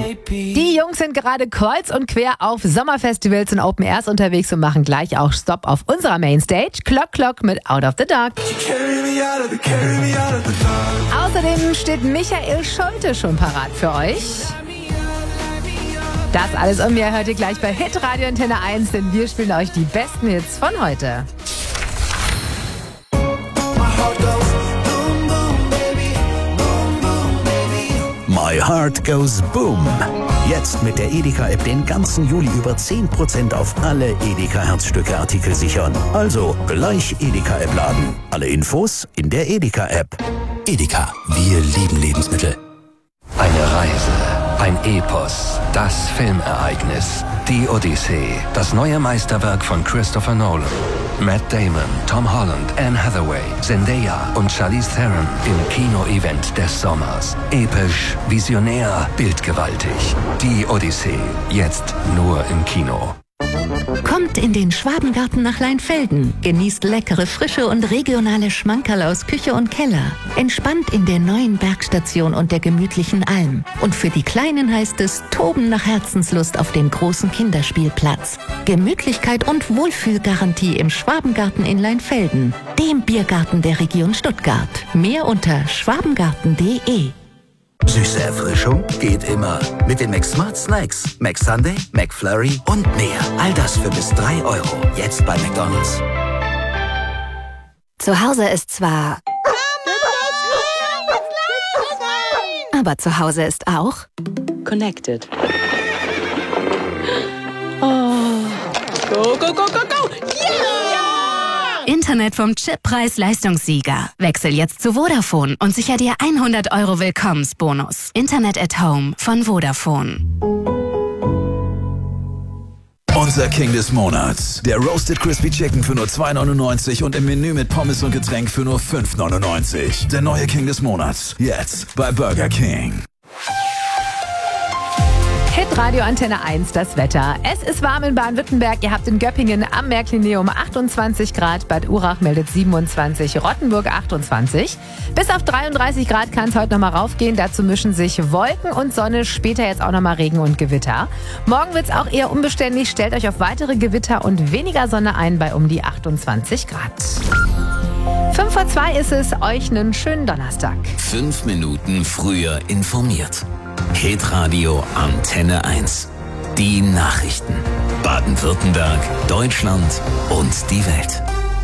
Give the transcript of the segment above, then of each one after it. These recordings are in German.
Die Jungs sind gerade kreuz und quer auf Sommerfestivals und Open Airs unterwegs und machen gleich auch Stopp auf unserer Mainstage. Clock Clock mit Out of the Dark. Außerdem steht Michael Schulte schon parat für euch. Das alles und mehr hört ihr gleich bei Hitradio Antenne 1, denn wir spielen euch die besten Hits von heute. My Heart Goes Boom. Jetzt mit der Edeka-App den ganzen Juli über 10% auf alle Edeka-Herzstücke-Artikel sichern. Also gleich Edeka-App laden. Alle Infos in der Edeka-App. Edeka, wir lieben Lebensmittel. Eine Reise, ein Epos, das Filmereignis, die Odyssee, das neue Meisterwerk von Christopher Nolan. Matt Damon, Tom Holland, Anne Hathaway, Zendaya und Charlize Theron im Kino-Event des Sommers. Episch, visionär, bildgewaltig. Die Odyssee, jetzt nur im Kino. Kommt in den Schwabengarten nach Leinfelden, genießt leckere, frische und regionale Schmankerl aus Küche und Keller. Entspannt in der neuen Bergstation und der gemütlichen Alm. Und für die Kleinen heißt es Toben nach Herzenslust auf dem großen Kinderspielplatz. Gemütlichkeit und Wohlfühlgarantie im Schwabengarten in Leinfelden, dem Biergarten der Region Stuttgart. Mehr unter schwabengarten.de. Süße Erfrischung geht immer. Mit den Smart Snacks. McSunday, McFlurry und mehr. All das für bis 3 €. Jetzt bei McDonald's. Zu Hause ist zwar... Aber zu Hause ist auch... Connected. Oh. Go, go, go, go, go! Yeah! Internet vom Chippreis-Leistungssieger. Wechsel jetzt zu Vodafone und sicher dir 100 € Willkommensbonus. Internet at Home von Vodafone. Unser King des Monats. Der Roasted Crispy Chicken für nur 2,99 und im Menü mit Pommes und Getränk für nur 5,99. Der neue King des Monats. Jetzt bei Burger King. Hitradio Antenne 1, das Wetter. Es ist warm in Baden-Württemberg. Ihr habt in Göppingen am Märklineum 28 Grad. Bad Urach meldet 27, Rottenburg 28. Bis auf 33 Grad kann es heute nochmal raufgehen. Dazu mischen sich Wolken und Sonne. Später jetzt auch nochmal Regen und Gewitter. Morgen wird es auch eher unbeständig. Stellt euch auf weitere Gewitter und weniger Sonne ein bei um die 28 Grad. 1:55 ist es. Euch einen schönen Donnerstag. 5 Minuten früher informiert. Hitradio Antenne 1. Die Nachrichten. Baden-Württemberg, Deutschland und die Welt.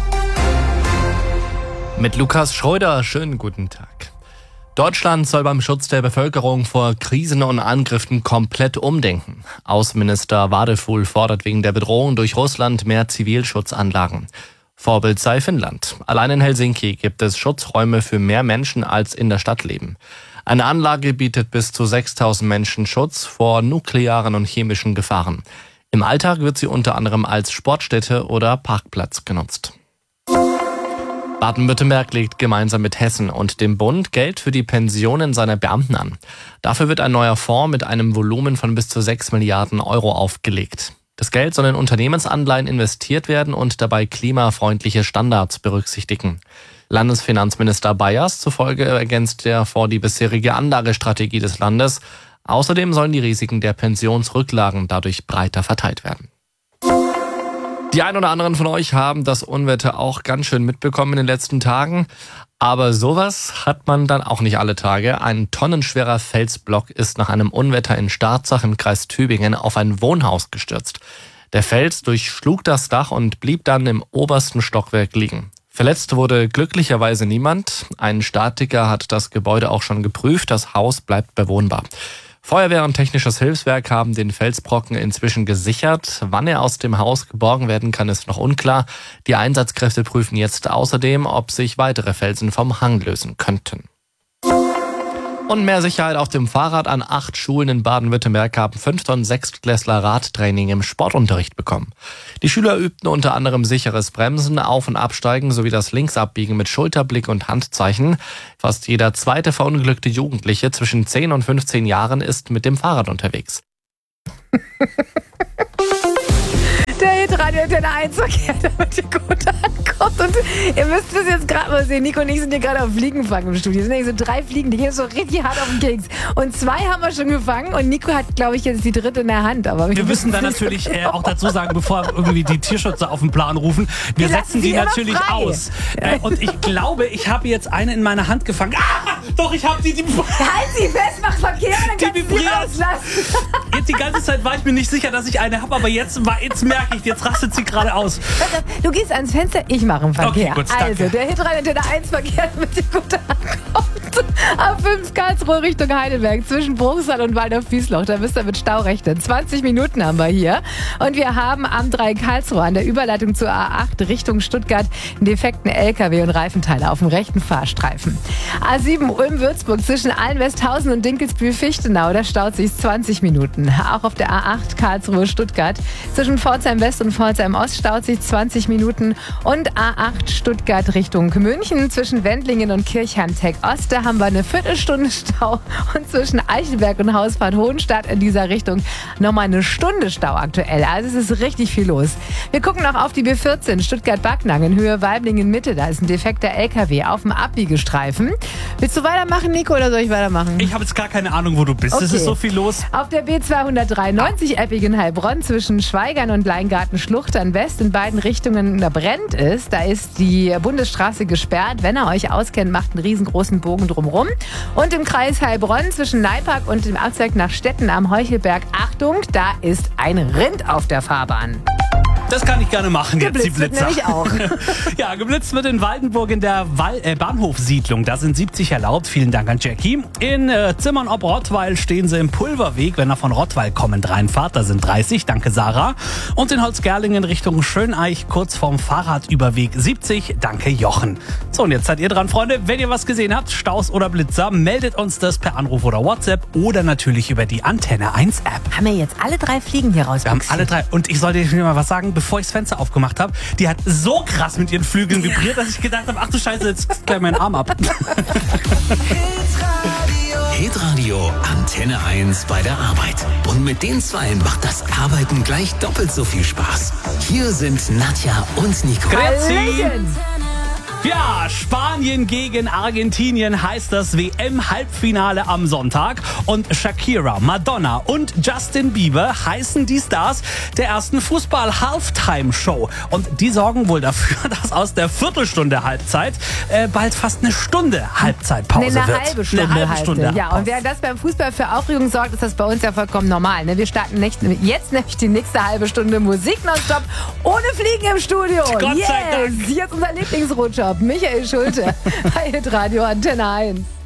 Mit Lukas Schröder, schönen guten Tag. Deutschland soll beim Schutz der Bevölkerung vor Krisen und Angriffen komplett umdenken. Außenminister Wadefuhl fordert wegen der Bedrohung durch Russland mehr Zivilschutzanlagen. Vorbild sei Finnland. Allein in Helsinki gibt es Schutzräume für mehr Menschen, als in der Stadt leben. Eine Anlage bietet bis zu 6.000 Menschen Schutz vor nuklearen und chemischen Gefahren. Im Alltag wird sie unter anderem als Sportstätte oder Parkplatz genutzt. Baden-Württemberg legt gemeinsam mit Hessen und dem Bund Geld für die Pensionen seiner Beamten an. Dafür wird ein neuer Fonds mit einem Volumen von bis zu 6 Milliarden € aufgelegt. Das Geld soll in Unternehmensanleihen investiert werden und dabei klimafreundliche Standards berücksichtigen. Landesfinanzminister Bayers zufolge ergänzt der Fonds die bisherige Anlagestrategie des Landes. Außerdem sollen die Risiken der Pensionsrücklagen dadurch breiter verteilt werden. Die ein oder anderen von euch haben das Unwetter auch ganz schön mitbekommen in den letzten Tagen. Aber sowas hat man dann auch nicht alle Tage. Ein tonnenschwerer Felsblock ist nach einem Unwetter in Starzach im Kreis Tübingen auf ein Wohnhaus gestürzt. Der Fels durchschlug das Dach und blieb dann im obersten Stockwerk liegen. Verletzt wurde glücklicherweise niemand. Ein Statiker hat das Gebäude auch schon geprüft. Das Haus bleibt bewohnbar. Feuerwehr und technisches Hilfswerk haben den Felsbrocken inzwischen gesichert. Wann er aus dem Haus geborgen werden kann, ist noch unklar. Die Einsatzkräfte prüfen jetzt außerdem, ob sich weitere Felsen vom Hang lösen könnten. Und mehr Sicherheit auf dem Fahrrad. An 8 Schulen in Baden-Württemberg haben 5. und 6. Klässler Radtraining im Sportunterricht bekommen. Die Schüler übten unter anderem sicheres Bremsen, Auf- und Absteigen sowie das Linksabbiegen mit Schulterblick und Handzeichen. Fast jeder zweite verunglückte Jugendliche zwischen 10 und 15 Jahren ist mit dem Fahrrad unterwegs. Der Hitradio Antenne 1 Verkehr, damit ihr gut ankommt. Und ihr müsst es jetzt gerade mal sehen. Nico und ich sind hier gerade auf Fliegenfang im Studio. Es sind eigentlich so 3 Fliegen, die gehen so richtig hart auf den Keks. Und 2 haben wir schon gefangen und Nico hat, glaube ich, jetzt die 3. in der Hand. Aber wir müssen dann natürlich auch dazu sagen, bevor irgendwie die Tierschützer auf den Plan rufen, wir setzen die natürlich aus. Und ich glaube, ich habe jetzt eine in meiner Hand gefangen. Doch, ich habe die halt sie fest, mach Verkehr, dann kannst du sie rauslassen. Jetzt die ganze Zeit war ich mir nicht sicher, dass ich eine habe, aber jetzt merke ich, jetzt rastet sie gerade aus. Du gehst ans Fenster, ich mache einen Verkehr. Okay, gut, also, der Hitradio Antenne 1 Verkehr, damit ihr gut ankommt. A5 Karlsruhe Richtung Heidelberg, zwischen Bruchsal und Waldorf-Wiesloch. Da müsst ihr mit Stau rechnen. 20 Minuten haben wir hier. Und wir haben am 3 Karlsruhe an der Überleitung zur A8 Richtung Stuttgart einen defekten LKW und Reifenteile auf dem rechten Fahrstreifen. A7 Ulm-Würzburg zwischen Allenwesthausen und Dinkelsbühl-Fichtenau. Da staut sich 20 Minuten. Auch auf der A8 Karlsruhe-Stuttgart zwischen Pforzheim West und Pforzheim Ost staut sich 20 Minuten. Und A8 Stuttgart Richtung München zwischen Wendlingen und Kirchheim-Tech Ost. Da haben wir eine Viertelstunde Stau. Und zwischen Eichelberg und Hausbad Hohenstadt in dieser Richtung nochmal eine Stunde Stau aktuell. Also es ist richtig viel los. Wir gucken noch auf die B14 Stuttgart-Backnang in Höhe Weiblingen-Mitte. Da ist ein defekter LKW auf dem Abbiegestreifen. Willst du weitermachen, Nico, oder soll ich weitermachen? Ich habe jetzt gar keine Ahnung, wo du bist. Okay. Es ist so viel los. Auf der B293 Eppingen-Heilbronn zwischen Schweigern und Leingarten-Schluchtern West in beiden Richtungen da brennt es. Da ist die Bundesstraße gesperrt. Wenn ihr euch auskennt, macht einen riesengroßen Bogen drumherum. Und im Kreis Heilbronn zwischen Neipark und dem Abzweig nach Stetten am Heuchelberg. Achtung, da ist ein Rind auf der Fahrbahn. Das kann ich gerne machen, jetzt die Blitzer. Nämlich auch. Ja, geblitzt wird in Waldenburg in der Bahnhofsiedlung. Da sind 70 erlaubt. Vielen Dank an Jackie. In Zimmern ob Rottweil stehen sie im Pulverweg, wenn ihr von Rottweil kommend reinfahrt. Da sind 30. Danke, Sarah. Und in Holzgerlingen Richtung Schöneich, kurz vorm Fahrradüberweg 70. Danke, Jochen. So, und jetzt seid ihr dran, Freunde. Wenn ihr was gesehen habt, Staus oder Blitzer, meldet uns das per Anruf oder WhatsApp oder natürlich über die Antenne 1 App. Haben wir jetzt alle 3 Fliegen hier raus? Wir haben alle 3. Und ich sollte dir mal was sagen, bevor ich das Fenster aufgemacht habe. Die hat so krass mit ihren Flügeln vibriert, dass ich gedacht habe, ach du Scheiße, jetzt gleich meinen Arm ab. Hitradio Antenne 1 bei der Arbeit. Und mit den 2 macht das Arbeiten gleich doppelt so viel Spaß. Hier sind Nadja und Nico. Grüezi. Ja, Spanien gegen Argentinien heißt das WM-Halbfinale am Sonntag. Und Shakira, Madonna und Justin Bieber heißen die Stars der ersten Fußball-Halftime-Show. Und die sorgen wohl dafür, dass aus der Viertelstunde Halbzeit bald fast eine Stunde Halbzeitpause wird. Eine halbe Stunde. Ja, und während das beim Fußball für Aufregung sorgt, ist das bei uns ja vollkommen normal. Ne? Wir starten jetzt nämlich die nächste halbe Stunde Musik nonstop ohne Fliegen im Studio. Gott sei Dank. Hier ist unser Lieblingsrutscher. Michael Schulte bei Hitradio Antenne 1.